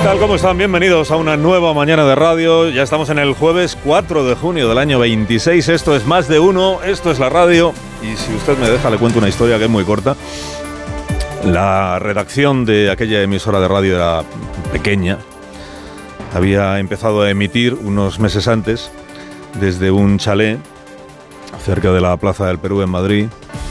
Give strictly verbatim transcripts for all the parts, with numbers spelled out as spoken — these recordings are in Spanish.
tal? ¿Cómo están? Bienvenidos a una nueva mañana de radio. Ya estamos en el jueves cuatro de junio del año veintiséis. Esto es Más de Uno, esto es la radio. Y si usted me deja, le cuento una historia que es muy corta. La redacción de aquella emisora de radio era pequeña. Había empezado a emitir unos meses antes desde un chalet cerca de la Plaza del Perú en Madrid.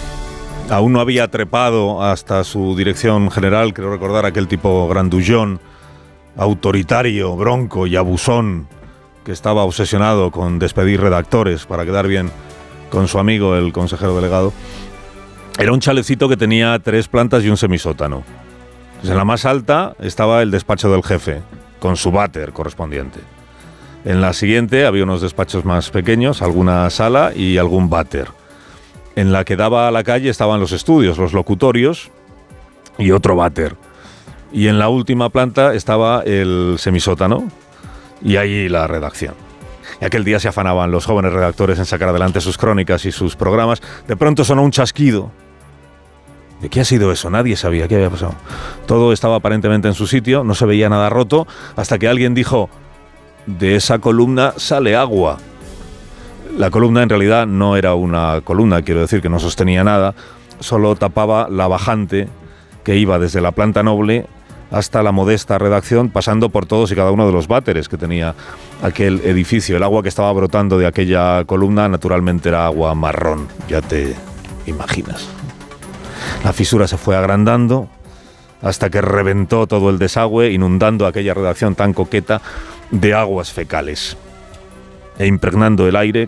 Aún no había trepado hasta su dirección general, creo recordar aquel tipo grandullón, autoritario, bronco y abusón, que estaba obsesionado con despedir redactores para quedar bien con su amigo, el consejero delegado. Era un chalecito que tenía tres plantas y un semisótano. Pues en la más alta estaba el despacho del jefe, con su váter correspondiente. En la siguiente había unos despachos más pequeños, alguna sala y algún váter. En la que daba a la calle estaban los estudios, los locutorios y otro váter. Y en la última planta estaba el semisótano y ahí la redacción. Y aquel día se afanaban los jóvenes redactores en sacar adelante sus crónicas y sus programas. De pronto sonó un chasquido. ¿De qué ha sido eso? Nadie sabía qué había pasado. Todo estaba aparentemente en su sitio, no se veía nada roto, hasta que alguien dijo: de esa columna sale agua. La columna en realidad no era una columna, quiero decir que no sostenía nada, solo tapaba la bajante que iba desde la planta noble hasta la modesta redacción, pasando por todos y cada uno de los váteres que tenía aquel edificio. El agua que estaba brotando de aquella columna naturalmente era agua marrón, ya te imaginas. La fisura se fue agrandando hasta que reventó todo el desagüe, inundando aquella redacción tan coqueta de aguas fecales e impregnando el aire,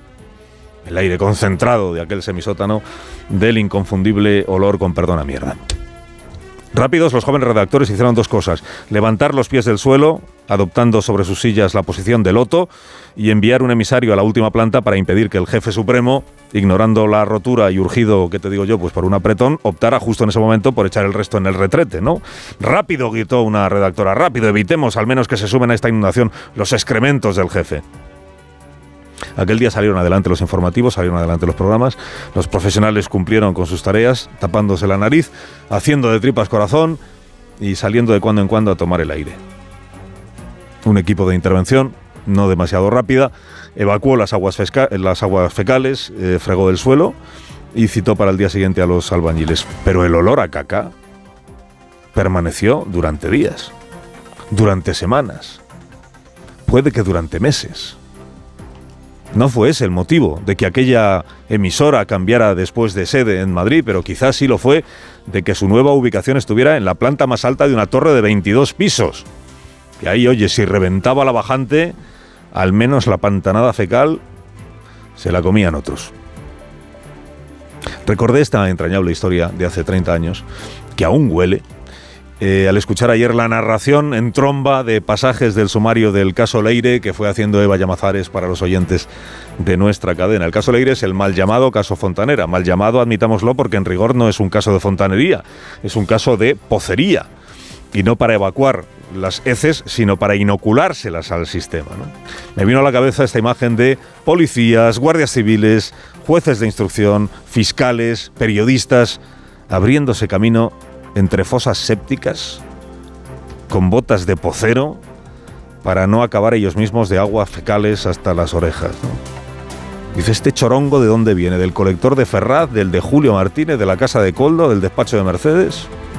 el aire concentrado de aquel semisótano, del inconfundible olor, con perdón, a mierda. Rápidos, los jóvenes redactores hicieron dos cosas: levantar los pies del suelo, adoptando sobre sus sillas la posición de loto, y enviar un emisario a la última planta para impedir que el jefe supremo, ignorando la rotura y urgido, ¿qué te digo yo?, pues por un apretón, optara justo en ese momento por echar el resto en el retrete, ¿no? ¡Rápido!, gritó una redactora, ¡rápido! Evitemos al menos que se sumen a esta inundación los excrementos del jefe. Aquel día salieron adelante los informativos, salieron adelante los programas, los profesionales cumplieron con sus tareas, tapándose la nariz, haciendo de tripas corazón y saliendo de cuando en cuando a tomar el aire. Un equipo de intervención, no demasiado rápida, evacuó las aguas, fesca- las aguas fecales, eh, fregó el suelo y citó para el día siguiente a los albañiles. Pero el olor a caca permaneció durante días, durante semanas, puede que durante meses. No fue ese el motivo de que aquella emisora cambiara después de sede en Madrid, pero quizás sí lo fue de que su nueva ubicación estuviera en la planta más alta de una torre de veintidós pisos. Y ahí, oye, si reventaba la bajante, al menos la pantanada fecal se la comían otros. Recordé esta entrañable historia de hace treinta años, que aún huele, Eh, al escuchar ayer la narración en tromba de pasajes del sumario del caso Leire que fue haciendo Eva Llamazares para los oyentes de nuestra cadena. El caso Leire es el mal llamado caso Fontanera. Mal llamado, admitámoslo, porque en rigor no es un caso de fontanería, es un caso de pocería. Y no para evacuar las heces, sino para inoculárselas al sistema, ¿no? Me vino a la cabeza esta imagen de policías, guardias civiles, jueces de instrucción, fiscales, periodistas, abriéndose camino entre fosas sépticas, con botas de pocero, para no acabar ellos mismos de aguas fecales hasta las orejas, ¿no? Dice, ¿este chorongo de dónde viene? ¿Del colector de Ferraz, del de Julio Martínez, de la casa de Coldo, del despacho de Mercedes?